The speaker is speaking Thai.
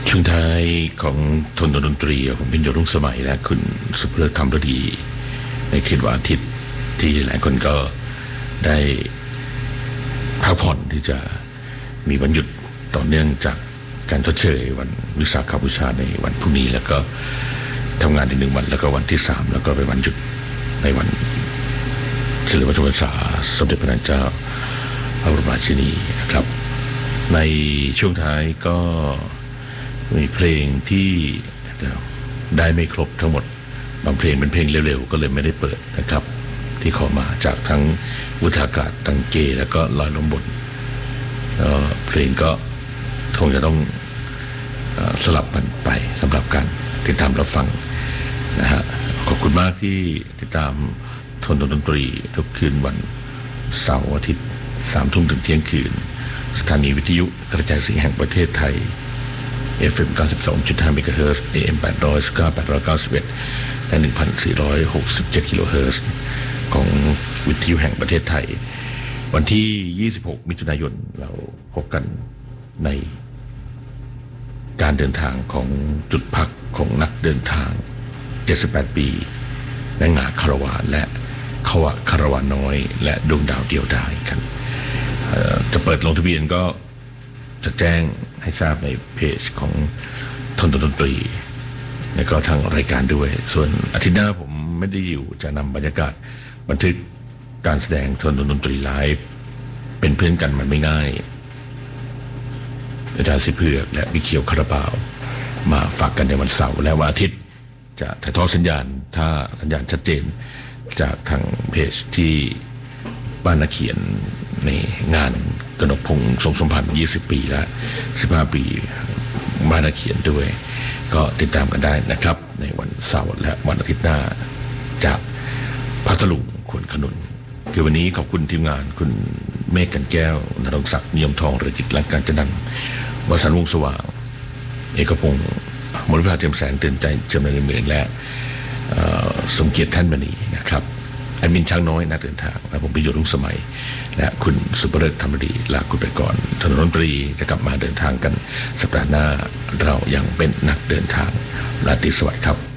ช่วงท้ายของทนดนตรีผมเป็นโยรุ่งสมัยและคุณสุภเลิศธรรมฤดีในคืนวันอาทิตย์ที่หลายคนก็ได้พักผ่อนที่จะมีวันหยุดต่อเนื่องจากการชดเชยวันวิสาขบูชาในวันพรุ่งนี้แล้วก็ทำงานอีก1 วันแล้วก็วันที่3แล้วก็เป็นวันหยุดในวันเฉลิมพระชนมพรรษาสมเด็จพระนางเจ้าพระบรมราชินีนะครับในช่วงท้ายก็มีเพลงที่ได้ไม่ครบทั้งหมดบางเพลงเป็นเพลงเร็วๆก็เลยไม่ได้เปิดนะครับที่ขอมาจากทั้งวุฒากาศตังเกแล้วก็ลอยลมบนเพลงก็คงจะต้องสลับกันไปสำหรับการติดตามรับฟังนะฮะขอบคุณมากที่ติดตามทนดนตรีทุกคืนวันเสาร์อาทิตย์3 ทุ่มถึงเที่ยงคืนสถานีวิทยุกระจายเสียงแห่งประเทศไทย FM 92.5 เมกะเฮิรตซ์ AM 800 891 และ 1,467 กิโลเฮิรตซ์ของวิทยุแห่งประเทศไทยวันที่26 มิถุนายนเราพบกันในการเดินทางของจุดพักของนักเดินทาง78 ปีนางงาคารวานและขวะคารวานน้อยและดวงดาวเดียวดายกันจะเปิดลงทะเบียนก็จะแจ้งให้ทราบในเพจของทนดนตรีและก็ทางรายการด้วยส่วนอาทิตย์หน้าผมไม่ได้อยู่จะนำบรรยากาศบันทึกการแสดงทนดนตรีไลฟ์เป็นเพื่อนกันมันไม่ง่ายอาจารย์สิเผือกและวิเขียวคาราบาวมาฝากกันในวันเสาร์และวันอาทิตย์จะถ่ายทอดสัญญาณถ้าสัญญาณชัดเจนจากทางเพจที่บ้านนักเขียนในงานกนกพงษ์ทรงสมพันธ์20 ปีและ15 ปีบ้านนักเขียนด้วยก็ติดตามกันได้นะครับในวันเสาร์และวันอาทิตย์หน้าจากพัทลุงขวนขนุนคือวันนี้ขอบคุณทีมงานคุณเมฆกันแก้วนรงศักดิ์นิยมทองเรือจิตและการจันทร์วสันต์วงศ์สว่างเอกพงศ์มริภาเทียมแสงเตือนใจเจริญเมืองและสมเกียรติท่านมณีนะครับแอดมินช้างน้อยนักเดินทางและผมประโยชน์รุ่งสมัยและคุณสุภเลิศธรรมดีลาคุณไปก่อนถนนดนตรีจะกลับมาเดินทางกันสัปดาห์หน้าเรายังเป็นนักเดินทางราตรีสวัสดิ์ครับ